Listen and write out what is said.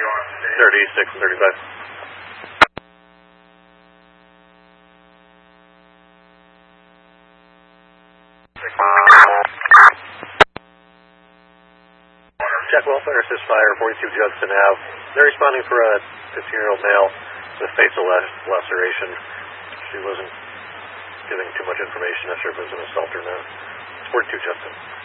36 and 35. Check welfare, assist fire, 42 Judson Ave. They're responding for a 15-year-old male with facial laceration. She wasn't giving too much information. Not sure if it was an assault or not. It's 42 Judson.